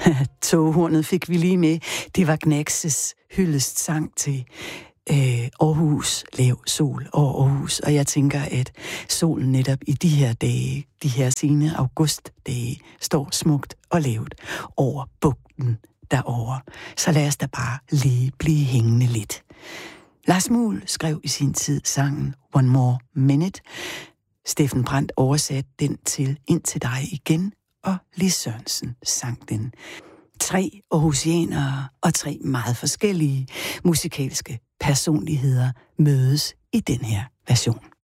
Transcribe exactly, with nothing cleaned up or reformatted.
Tågehornet fik vi lige med. Det var Gnaxes hyldestsang til øh, Aarhus, lav sol over Aarhus. Og jeg tænker, at solen netop i de her dage, de her sene augustdage, står smukt og lavt over bugten derovre. Så lad os da bare lige blive hængende lidt. Lars Muhl skrev i sin tid sangen One More Minute. Steffen Brandt oversatte den til Ind til dig igen, og Lis Sørensen sang den. Tre aarhusianere og tre meget forskellige musikalske personligheder mødes i den her version.